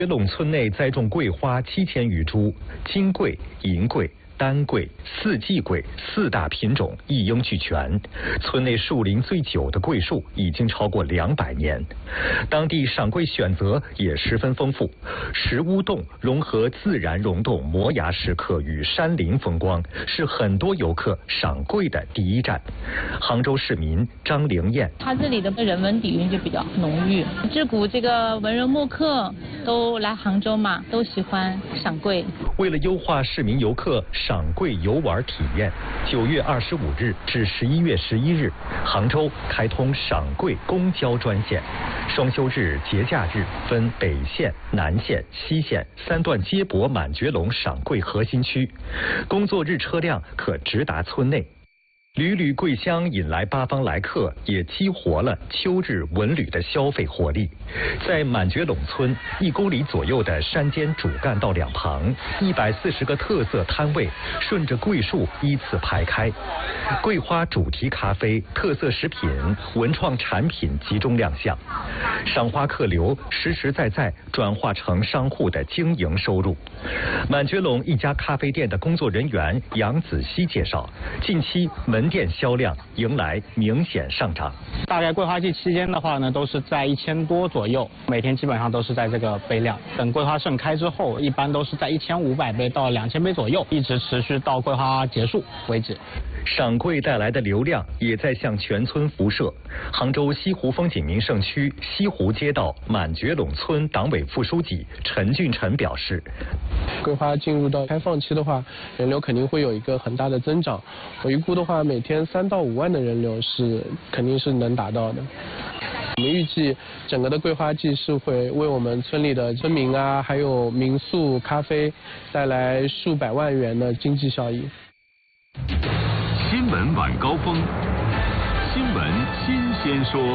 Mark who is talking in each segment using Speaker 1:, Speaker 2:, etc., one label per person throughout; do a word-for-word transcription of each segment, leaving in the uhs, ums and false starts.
Speaker 1: 陇村内栽种桂花七千余株，金桂、银桂、丹桂、四季桂四大品种一应俱全。村内树龄最久的桂树已经超过两百年。当地赏桂选择也十分丰富，石屋洞融合自然溶洞摩崖石刻与山林风光，是很多游客赏桂的第一站。杭州市民张玲燕，
Speaker 2: 它这里的人文底蕴就比较浓郁，自古这个文人墨客都来杭州嘛，都喜欢赏桂。
Speaker 1: 为了优化市民游客赏桂游玩体验，九月二十五日至十一月十一日，杭州开通赏桂公交专线，双休日、节假日分北线、南线、西线三段接驳满觉陇赏桂核心区，工作日车辆可直达村内。缕缕桂香引来八方来客，也激活了秋日文旅的消费活力。在满觉陇村一公里左右的山间主干道两旁，一百四十个特色摊位顺着桂树依次排开，桂花主题咖啡、特色食品、文创产品集中亮相，赏花客流实实在在转化成商户的经营收入。满觉陇一家咖啡店的工作人员杨子熙介绍，近期门店销量迎来明显上涨。
Speaker 3: 大概桂花季期间的话呢，都是在一千多左右，每天基本上都是在这个杯量。等桂花盛开之后，一般都是在一千五百杯到两千杯左右，一直持续到桂花结束为止。
Speaker 1: 赏桂带来的流量也在向全村辐射。杭州西湖风景名胜区西湖街道满觉陇村党委副书记陈俊臣表示，
Speaker 4: 桂花进入到开放期的话，人流肯定会有一个很大的增长。我预估的话，每天三到五万的人流是肯定是能达到的。我们预计整个的桂花季是会为我们村里的村民啊，还有民宿、咖啡带来数百万元的经济效益。
Speaker 5: 新闻晚高峰，新闻新鲜说。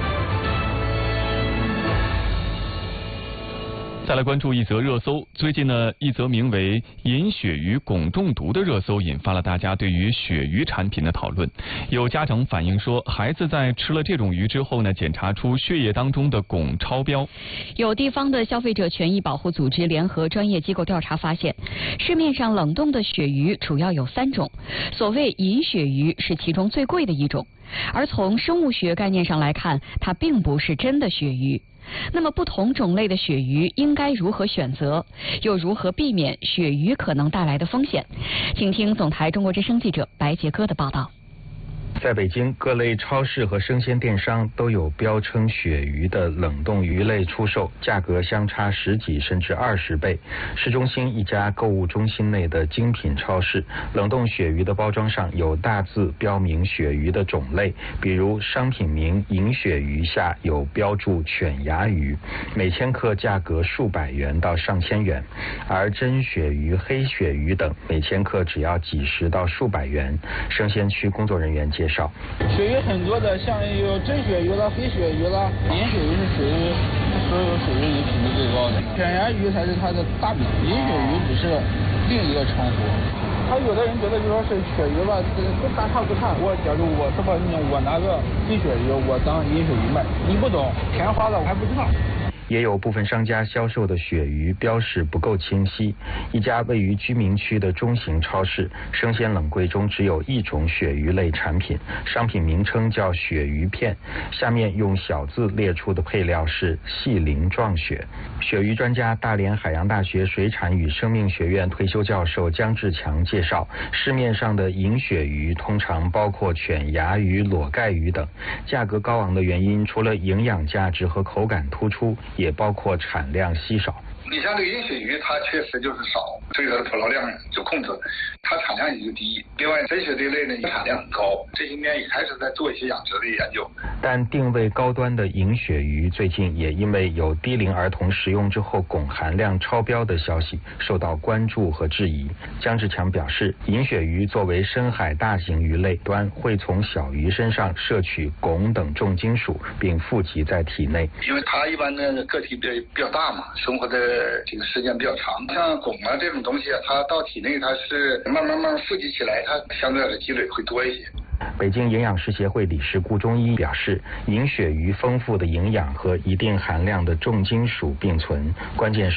Speaker 6: 再来关注一则热搜，最近呢，一则名为“饮鳕鱼汞中毒”的热搜引发了大家对于鳕鱼产品的讨论。有家长反映说，孩子在吃了这种鱼之后呢，检查出血液当中的汞超标。
Speaker 7: 有地方的消费者权益保护组织联合专业机构调查发现，市面上冷冻的鳕鱼主要有三种，所谓银鳕鱼是其中最贵的一种，而从生物学概念上来看，它并不是真的鳕鱼。那么不同种类的鳕鱼应该如何选择，又如何避免鳕鱼可能带来的风险？请听总台中国之声记者白杰哥的报道。
Speaker 8: 在北京，各类超市和生鲜电商都有标称鳕鱼的冷冻鱼类出售，价格相差十几甚至二十倍。市中心一家购物中心内的精品超市，冷冻鳕鱼的包装上有大字标明鳕鱼的种类，比如商品名银鳕鱼下有标注犬牙鱼，每千克价格数百元到上千元，而真鳕鱼、黑鳕鱼等每千克只要几十到数百元。生鲜区工作人员介绍，
Speaker 9: 鳕鱼很多的，像有真鳕鱼啦、黑鳕鱼啦，银鳕鱼是属于所有鳕鱼里品质最高的，犬牙鱼才是它的大名，银鳕鱼只是另一个称呼。他有的人觉得就说是鳕鱼吧，不大差不差。我假如我是吧，我拿个黑鳕鱼，我当银鳕鱼卖，你不懂，填花了我还不知道。
Speaker 8: 也有部分商家销售的鳕鱼标示不够清晰。一家位于居民区的中型超市，生鲜冷柜中只有一种鳕鱼类产品，商品名称叫鳕鱼片，下面用小字列出的配料是细鳞状鳕。鳕鱼专家、大连海洋大学水产与生命学院退休教授姜志强介绍，市面上的银鳕鱼通常包括犬牙鱼、裸盖鱼等，价格高昂的原因除了营养价值和口感突出，也包括产量稀少。
Speaker 10: 你像这个银鳕鱼，它确实就是少，所以它的捕捞量就控制，它产量也就低。另外，真鳕这一类呢，产量很高，这些年也开始在做一些养殖的研究。
Speaker 8: 但定位高端的银鳕鱼，最近也因为有低龄儿童食用之后汞含量超标的消息，受到关注和质疑。姜志强表示，银鳕鱼作为深海大型鱼类，端会从小鱼身上摄取汞等重金属，并富集在体内。
Speaker 10: 因为它一般的个体比较比较大嘛，生活的这个时间比较长，像汞啊这种东西，它到体内它是慢慢慢富集起来，它相对的积累会多一些。
Speaker 8: 北京营养师协会理事顾中医表示，银鳕鱼丰富的营养和一定含量的重金属并存，关键是